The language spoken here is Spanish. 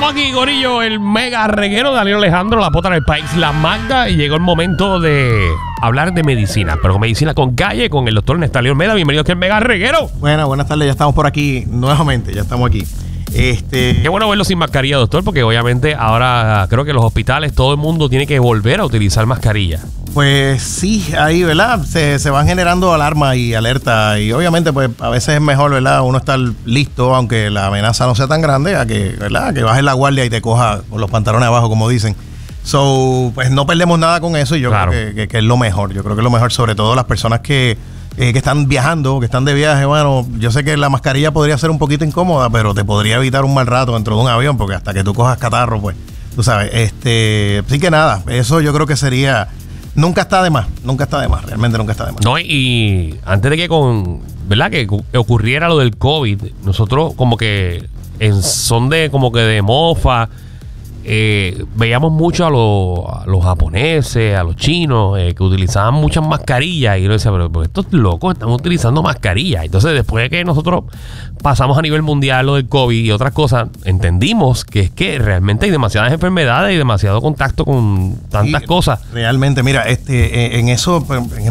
Estamos aquí, Gorillo, el mega reguero de Danilo Alejandro, la pota del país, la Magda, y llegó el momento de hablar de medicina, pero medicina con calle, con el doctor Nestalio Olmeda. Bienvenido aquí al mega reguero. Buenas tardes, ya estamos por aquí nuevamente, ya estamos aquí. Qué bueno verlo sin mascarilla, doctor, porque obviamente ahora creo que los hospitales, todo el mundo tiene que volver a utilizar mascarilla. Pues sí, ahí, ¿verdad? Se van generando alarmas y alertas y obviamente pues a veces es mejor, ¿verdad? Uno estar listo, aunque la amenaza no sea tan grande, a que, ¿verdad? Que bajes la guardia y te coja con los pantalones abajo, como dicen. So, pues no perdemos nada con eso y yo creo que es lo mejor. Yo creo que es lo mejor, sobre todo las personas que están viajando, que están de viaje. Bueno, yo sé que la mascarilla podría ser un poquito incómoda, pero te podría evitar un mal rato dentro de un avión, porque hasta que tú cojas catarro, pues, tú sabes. Así que nada, eso yo creo que sería... Nunca está de más, realmente nunca está de más. No, y antes de que ¿verdad? Que ocurriera lo del COVID, nosotros como que en son de como que de mofa, veíamos mucho a los japoneses, a los chinos, que utilizaban muchas mascarillas, y yo decía, pero estos locos están utilizando mascarillas. Entonces, después de que nosotros pasamos a nivel mundial lo del COVID y otras cosas, entendimos que es que realmente hay demasiadas enfermedades y demasiado contacto con tantas cosas. Realmente, mira, en eso, en